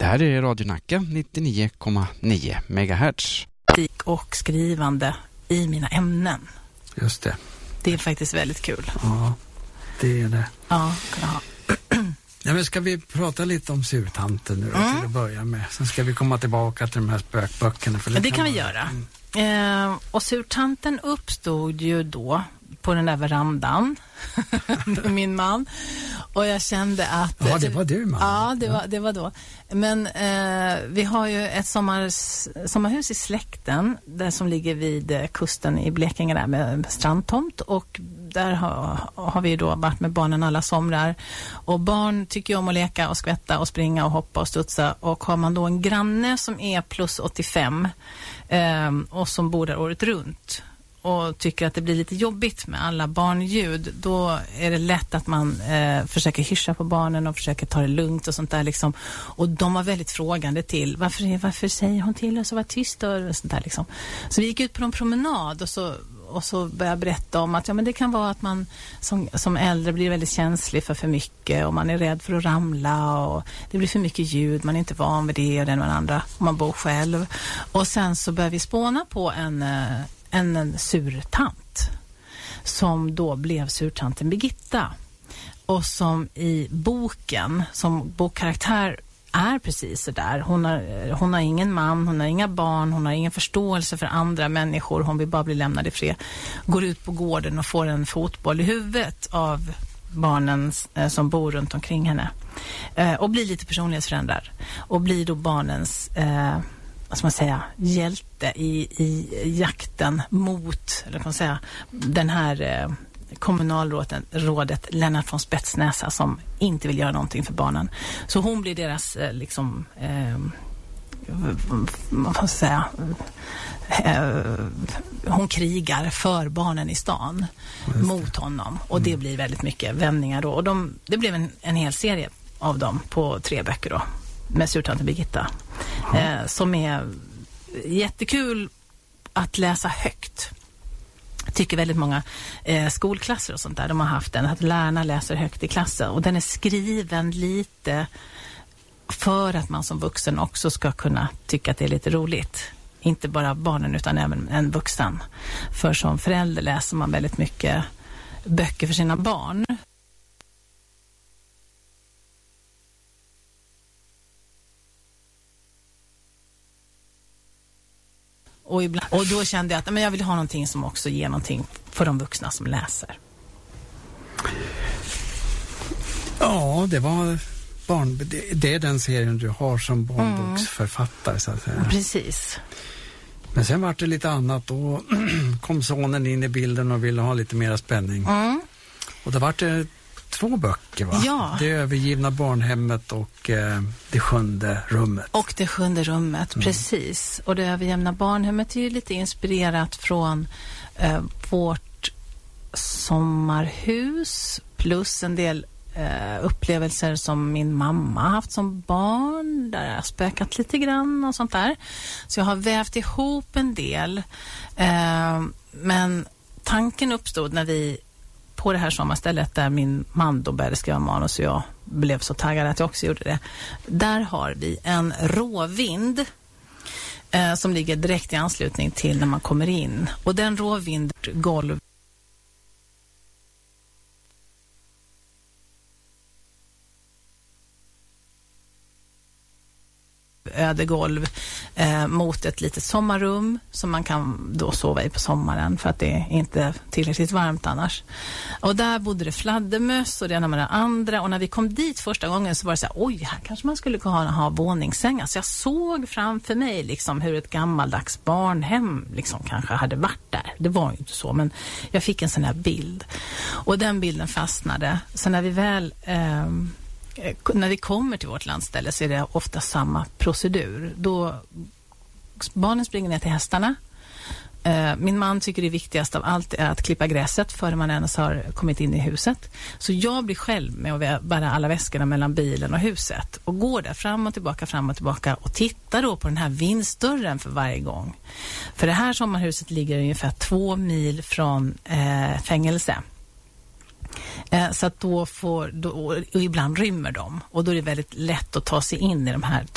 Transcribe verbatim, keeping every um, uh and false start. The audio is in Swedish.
här är Radio Nacka nittionio komma nio megahertz. Och skrivande i mina ämnen. Just det. Det är faktiskt väldigt kul. Ja, det är det. Ja, kan jag ha. Ja, men ska vi prata lite om surtanten nu då, mm. till att börja med. Sen ska vi komma tillbaka till de här spökböckerna. För det, det kan, kan vi göra. Mm. Eh, och surtanten uppstod ju då på den där verandan med min man. Och jag kände att... Ja, det var du, man. Ja, det var, det var då. Men eh, vi har ju ett sommar, sommarhus i släkten där som ligger vid kusten i Blekinge där med strandtomt. Och där har, har vi då varit med barnen alla somrar. Och barn tycker ju om att leka och skvätta och springa och hoppa och studsa. Och har man då en granne som är plus åttiofem eh, och som bor där året runt och tycker att det blir lite jobbigt med alla barnljud, då är det lätt att man eh, försöker hyscha på barnen och försöker ta det lugnt och sånt där liksom. Och de var väldigt frågande till varför, varför säger hon till oss att vara tyst och sånt där liksom. Så vi gick ut på en promenad och så, och så började jag berätta om att ja, men det kan vara att man som, som äldre blir väldigt känslig för för mycket och man är rädd för att ramla och det blir för mycket ljud, man är inte van vid det och den och den andra och man bor själv. Och sen så började vi spåna på en eh, En, en surtant som då blev surtanten Birgitta och som i boken som bokkaraktär är precis så där. Hon har, hon har ingen man, hon har inga barn, hon har ingen förståelse för andra människor, hon vill bara bli lämnad i fred. Går ut på gården och får en fotboll i huvudet av barnen eh, som bor runt omkring henne eh, och blir lite personlighetsförändrad och blir då barnens eh, vad ska man säga, hjälte i, i jakten mot, eller kan man säga, den här eh, kommunalrådet rådet Lennart von Spetsnäsa som inte vill göra någonting för barnen. Så hon blir deras eh, liksom eh, vad ska man säga eh, hon krigar för barnen i stan mot honom och det blir väldigt mycket vändningar då och de, det blev en, en hel serie av dem på tre böcker då med surtanten Birgitta. Eh, som är jättekul att läsa högt. Tycker väldigt många eh, skolklasser och sånt där, de har haft den, att lärarna läser högt i klassen. Och den är skriven lite för att man som vuxen också ska kunna tycka att det är lite roligt. Inte bara barnen utan även en vuxen. För som förälder läser man väldigt mycket böcker för sina barn. Och, ibland, och då kände jag att men jag vill ha någonting som också ger någonting för de vuxna som läser. Ja, det var barn, det, det är den serien du har som barnboksförfattare mm. så att säga. Precis. Men sen var det lite annat, då kom sonen in i bilden och ville ha lite mer spänning. Mm. Och då var det två böcker, va? Ja. Det övergivna barnhemmet och eh, det sjunde rummet. Och det sjunde rummet, mm. precis. Och det övergivna barnhemmet är ju lite inspirerat från eh, vårt sommarhus plus en del eh, upplevelser som min mamma haft som barn, där jag har spökat lite grann och sånt där. Så jag har vävt ihop en del. Eh, men tanken uppstod när vi på det här sommarstället där min man då började skriva manus och jag blev så taggad att jag också gjorde det. Där har vi en råvind eh, som ligger direkt i anslutning till när man kommer in. Och den råvind golv ödegolv eh, mot ett litet sommarrum som man kan då sova i på sommaren för att det är inte tillräckligt varmt annars. Och där bodde det fladdermöss och det ena med det andra, och när vi kom dit första gången så var det så här, oj, här kanske man skulle kunna ha, ha våningssängar. Så jag såg framför mig liksom hur ett gammaldags barnhem liksom kanske hade varit där. Det var ju inte så, men jag fick en sån här bild. Och den bilden fastnade. Så när vi väl eh, när vi kommer till vårt landställe så är det ofta samma procedur. Då barnen springer ner till hästarna. Min man tycker det viktigaste av allt är att klippa gräset före man ens har kommit in i huset. Så jag blir själv med att bära alla väskorna mellan bilen och huset och går där fram och tillbaka, fram och tillbaka och tittar då på den här vindsdörren för varje gång. För det här sommarhuset ligger ungefär två mil från eh, fängelse. Så att då får, då, och ibland rymmer de. Och då är det väldigt lätt att ta sig in i de här